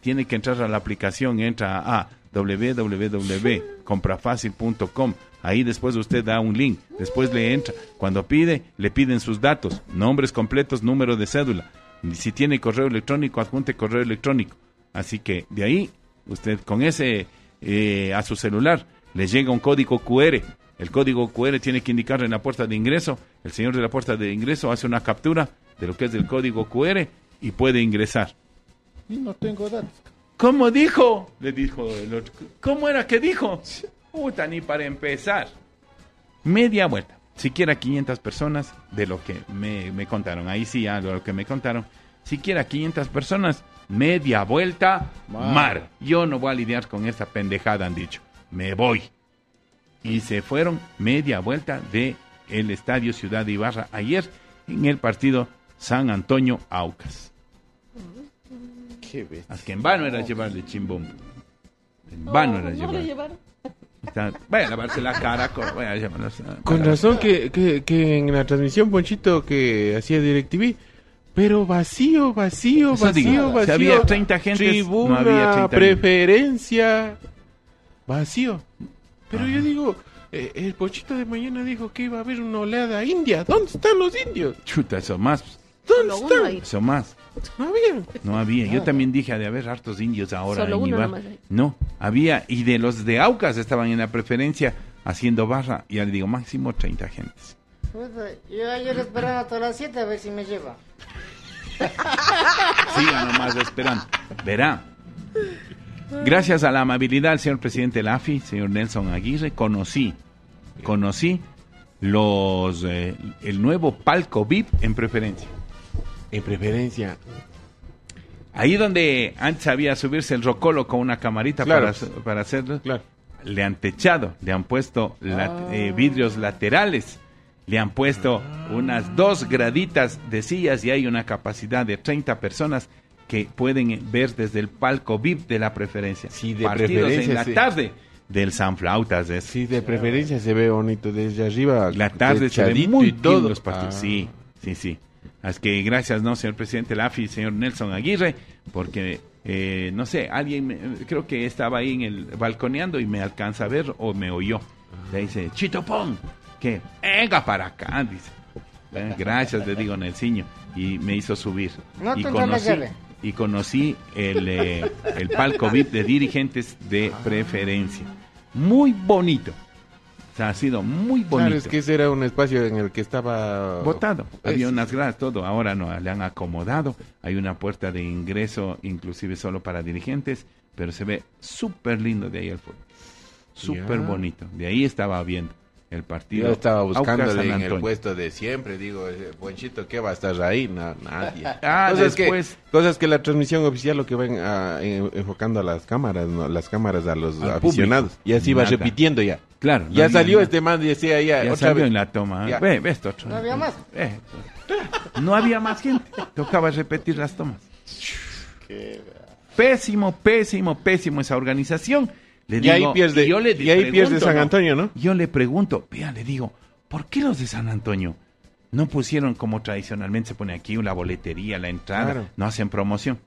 tiene que entrar a la aplicación, entra a www.comprafacil.com. Ahí después usted da un link, después le entra. Cuando pide, le piden sus datos, nombres completos, número de cédula. Si tiene correo electrónico, adjunte correo electrónico. Así que de ahí, usted con ese a su celular le llega un código QR. El código QR tiene que indicar en la puerta de ingreso. El señor de la puerta de ingreso hace una captura de lo que es el código QR y puede ingresar. Y no tengo datos. ¿Cómo dijo? Le dijo el otro. ¿Cómo era que dijo? Puta, ni para empezar. Media vuelta. Siquiera 500 personas de lo que me contaron. Ahí sí, ya lo que me contaron. Siquiera 500 personas, media vuelta, mar. Yo no voy a lidiar con esta pendejada, han dicho. Me voy. Y se fueron media vuelta de el Estadio Ciudad de Ibarra ayer en el partido San Antonio Aucas. Qué bestia. Haz que en vano era llevarle chimbombo. En vano era llevarle. Vaya a lavarse la cara. Con razón que en la transmisión, Ponchito, que hacía DirecTV, pero vacío. Si había 30 gente, tribuna, no había 30 preferencia, vacío. Pero yo digo, el Ponchito de mañana dijo que iba a haber una oleada india. ¿Dónde están los indios? Chuta, eso más. ¿Dónde están? Eso más. No había. Yo también dije, ha de haber hartos indios ahora Solo en uno Ibarra. nomás hay. No, había. Y de los de Aucas estaban en la preferencia haciendo barra. Y ya le digo, máximo 30 gentes. Yo ayer esperaba hasta las 7 a ver si me lleva. Siga nomás esperando. Verá. Gracias a la amabilidad del señor presidente de la AFI, señor Nelson Aguirre, conocí el nuevo palco VIP en preferencia. En preferencia. Ahí donde antes había subirse el rocolo con una camarita Claro. para hacerlo, Claro. le han techado, le han puesto vidrios laterales, le han puesto unas 2 graditas de sillas y hay una capacidad de 30 personas que pueden ver desde el palco VIP de la preferencia. Sí, de partidos preferencia, en la sí. tarde del Sanflautas. Sí, de preferencia se ve bonito desde arriba. La tarde se ve techadito muy y bien todo. los partidos. Sí. Así que gracias, ¿no, señor presidente de la AFI, señor Nelson Aguirre, porque, no sé, creo que estaba ahí en el balconeando y me alcanza a ver o me oyó. Le dice, Chito Pong, que venga para acá, dice. Gracias, le digo, Nelsinho. Y me hizo subir. No tendrá la llave. Y conocí el palco VIP de dirigentes de preferencia. Muy bonito. O sea, ha sido muy bonito. Claro, es que ese era un espacio en el que estaba... Botado. Había unas gradas, todo. Ahora no, le han acomodado. Hay una puerta de ingreso, inclusive solo para dirigentes, pero se ve súper lindo de ahí el fútbol. Súper bonito. De ahí estaba viendo el partido. Yo estaba buscándole Aucas San en el Antonio. puesto de siempre, digo, Ponchito, ¿qué va a estar ahí? Nadie. Cosas que la transmisión oficial lo que van enfocando a las cámaras, ¿no? Las cámaras a los Al aficionados. público. Y así va Nada. repitiendo ya. Claro. Ya no salió había este man y decía ya Ya otra salió vez. en la toma. Ya. Ve esto otro. ¿No había más? No había más gente. Tocaba repetir las tomas. Pésimo esa organización. Le Y digo, ahí pierde, y yo le y ahí pregunto, pierde San ¿no? Antonio, ¿no? Yo le pregunto, vea, le digo, ¿por qué los de San Antonio no pusieron como tradicionalmente se pone aquí la boletería, la entrada, Claro. no hacen promoción?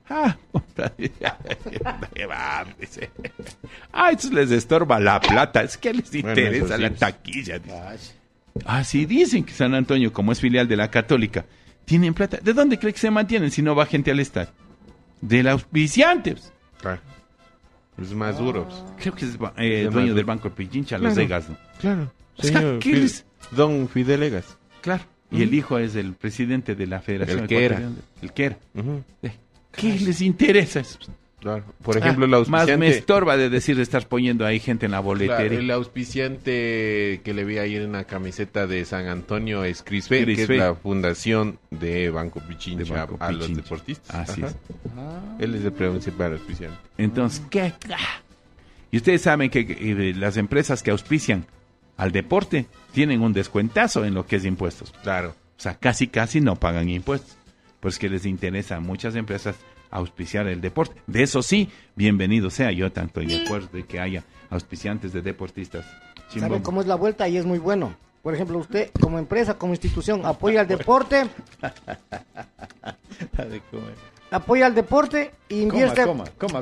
Eso les estorba la plata, es que les interesa eso sí. la taquilla. Así dicen que San Antonio, como es filial de la Católica, tienen plata. ¿De dónde cree que se mantienen si no va gente al estadio? Del auspiciante. Claro. Es más duro. Creo que es más dueño duro. del Banco del Pichincha, Claro. los Egas, ¿no? Claro. O sea, Señor ¿qué les- Don Fidel Egas. Claro. Y el hijo es el presidente de la Federación El que era. Ecuatoriana. El que era. Ujú. ¿Qué les interesa eso? Claro. Por ejemplo, el Más me auspiciante... estorba de decir de estar poniendo ahí gente en la boletería. Claro, el auspiciante que le vi ayer en la camiseta de San Antonio es Crisfe, que Crisfe. es la fundación de Banco Pichincha De Banco a los Pichincha. deportistas. Así Ajá. es. Él es el principal auspiciante. Entonces, ¿qué? Y ustedes saben que las empresas que auspician al deporte tienen un descuentazo en lo que es impuestos. Claro. O sea, casi no pagan impuestos. Pues que les interesa a muchas empresas auspiciar el deporte. De eso sí, bienvenido sea. Yo tanto estoy de acuerdo de que haya auspiciantes de deportistas. ¿Sabe cómo es la vuelta? Y es muy bueno. Por ejemplo, usted como empresa, como institución, apoya al deporte. Apoya al deporte e invierte. Coma.